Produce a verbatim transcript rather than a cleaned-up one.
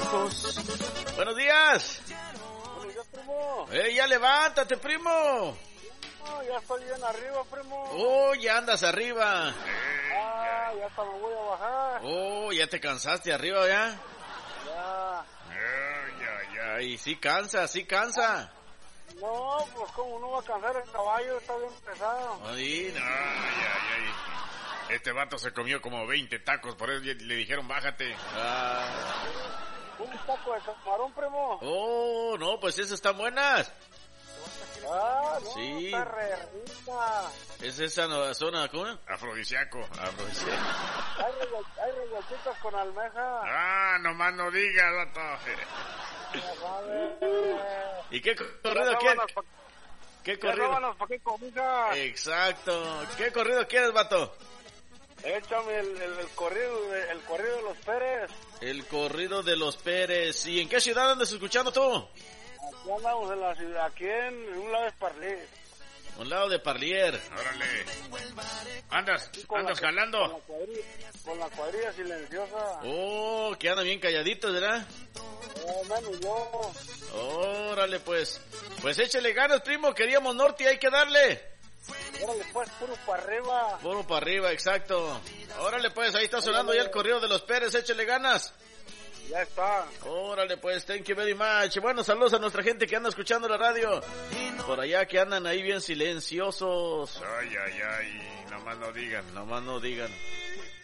lejos. Buenos días. Buenos días, primo. Eh, ya levántate, primo. No, ya estoy bien arriba, primo. Oh, ya andas arriba. Ah, ya hasta me voy a bajar. Oh, ya te cansaste arriba, ya. Ya. Ay, ay, ay, sí cansa, sí cansa. No, pues como no va a cansar el caballo, está bien pesado. Ay, no. Ay, ay, ay. Este vato se comió como veinte tacos, por eso le dijeron bájate. Ah. Un taco de camarón, primo. Oh, no, pues esas están buenas. Ah, no, Sí. está re rica. Es esa nueva zona, ¿cómo? Afrodisíaco. Afrodisíaco. Hay, revuel- hay revueltitas con almeja. Ah, nomás no digas, vato. Ya sabes. ¿Y qué corrido Ya quieres? sábanas pa- ¿Qué ya corrido? sábanas pa' qué comida. Exacto. ¿Qué corrido quieres, vato? Échame el, el, el corrido de, el corrido de los Pérez. El corrido de los Pérez. ¿Y en qué ciudad andas escuchando tú? Aquí andamos en la ciudad, aquí en, en un lado de Parlí. Un lado de Parlier. Órale. Andas, Con andas la- jalando. Con la cuadrilla, con la cuadrilla silenciosa. Oh, que andan bien calladitos, ¿verdad? Eh, menos yo. Órale, pues. Pues échale ganas, primo. Queríamos norte y hay que darle. Órale, pues, puro para arriba. Puro para arriba, exacto. Órale, pues, ahí está sonando ya el corrido de los Pérez. Échale ganas. Ya está. Órale, pues, thank you very much. Bueno, saludos a nuestra gente que anda escuchando la radio. Por allá que andan ahí bien silenciosos. Ay, ay, ay. Nomás no digan. Nomás no digan.